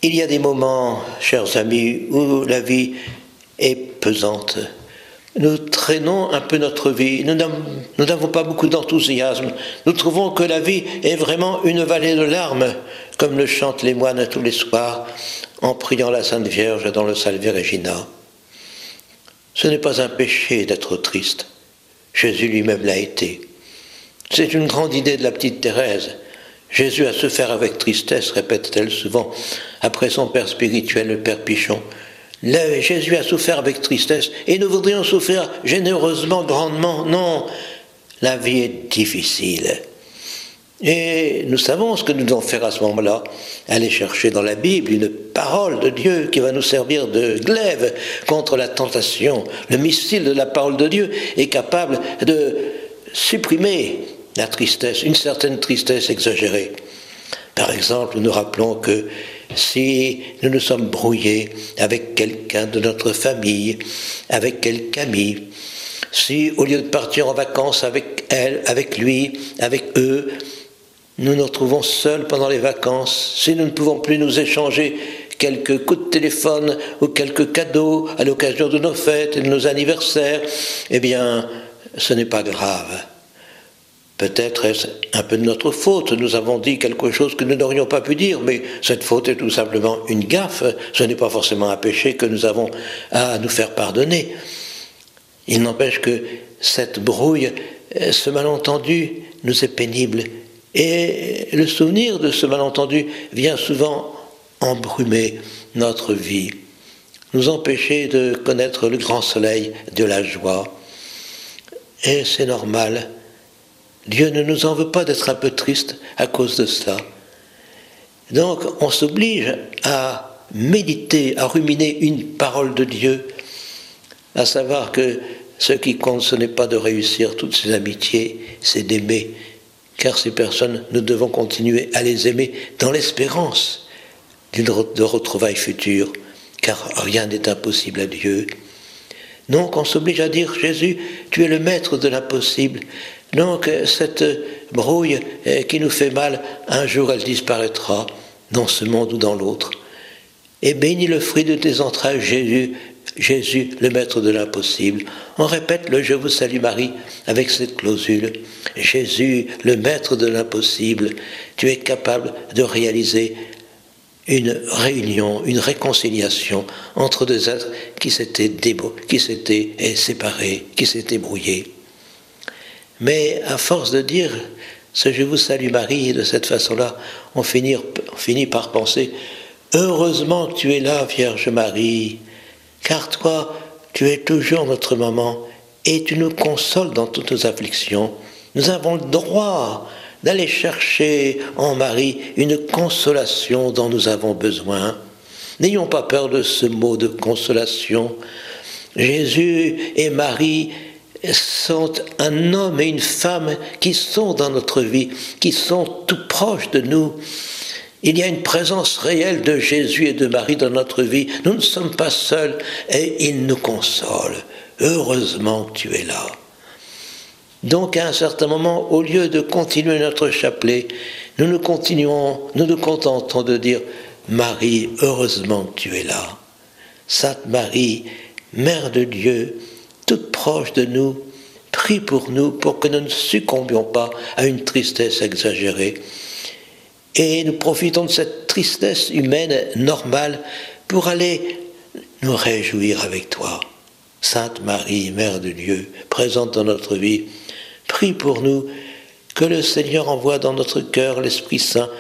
Il y a des moments, chers amis, où la vie est pesante. Nous traînons un peu notre vie, nous n'avons pas beaucoup d'enthousiasme. Nous trouvons que la vie est vraiment une vallée de larmes, comme le chantent les moines tous les soirs, en priant la Sainte Vierge dans le Salve Regina. Ce n'est pas un péché d'être triste. Jésus lui-même l'a été. C'est une grande idée de la petite Thérèse. Jésus a souffert avec tristesse, répète-t-elle souvent, après son père spirituel, le père Pichon. Jésus a souffert avec tristesse, et nous voudrions souffrir généreusement, grandement. Non, la vie est difficile. Et nous savons ce que nous devons faire à ce moment-là. Aller chercher dans la Bible une parole de Dieu qui va nous servir de glaive contre la tentation. Le missile de la parole de Dieu est capable de supprimer la tristesse, une certaine tristesse exagérée. Par exemple, nous nous rappelons que si nous nous sommes brouillés avec quelqu'un de notre famille, avec quelqu'un ami, si au lieu de partir en vacances avec elle, avec lui, avec eux, nous nous retrouvons seuls pendant les vacances, si nous ne pouvons plus nous échanger quelques coups de téléphone ou quelques cadeaux à l'occasion de nos fêtes et de nos anniversaires, eh bien, ce n'est pas grave. Peut-être est-ce un peu de notre faute, nous avons dit quelque chose que nous n'aurions pas pu dire, mais cette faute est tout simplement une gaffe, ce n'est pas forcément un péché que nous avons à nous faire pardonner. Il n'empêche que cette brouille, ce malentendu nous est pénible, et le souvenir de ce malentendu vient souvent embrumer notre vie, nous empêcher de connaître le grand soleil de la joie. Et c'est normal. Dieu ne nous en veut pas d'être un peu triste à cause de cela. Donc on s'oblige à méditer, à ruminer une parole de Dieu, à savoir que ce qui compte, ce n'est pas de réussir toutes ces amitiés, c'est d'aimer. Car ces personnes, nous devons continuer à les aimer dans l'espérance de retrouvailles futures, car rien n'est impossible à Dieu. Donc on s'oblige à dire, Jésus, tu es le maître de l'impossible. Donc cette brouille qui nous fait mal, un jour elle disparaîtra, dans ce monde ou dans l'autre. Et bénis le fruit de tes entrailles, Jésus, Jésus, le maître de l'impossible. On répète le « Je vous salue Marie » avec cette clausule. Jésus, le maître de l'impossible, tu es capable de réaliser une réunion, une réconciliation entre deux êtres qui s'étaient séparés, qui s'étaient brouillés. Mais à force de dire ce « Je vous salue Marie » de cette façon-là, on finit par penser « Heureusement que tu es là, Vierge Marie, car toi, tu es toujours notre maman et tu nous consoles dans toutes nos afflictions. Nous avons le droit d'aller chercher en Marie une consolation dont nous avons besoin. N'ayons pas peur de ce mot de consolation. Jésus et Marie sont un homme et une femme qui sont dans notre vie, qui sont tout proches de nous. Il y a une présence réelle de Jésus et de Marie dans notre vie. Nous ne sommes pas seuls et ils nous consolent. Heureusement que tu es là. Donc à un certain moment, au lieu de continuer notre chapelet, nous nous contentons de dire « Marie, heureusement que tu es là. Sainte Marie, Mère de Dieu, toute proche de nous, prie pour nous pour que nous ne succombions pas à une tristesse exagérée. » Et nous profitons de cette tristesse humaine normale pour aller nous réjouir avec toi. Sainte Marie, Mère de Dieu, présente dans notre vie, prie pour nous, que le Seigneur envoie dans notre cœur l'Esprit Saint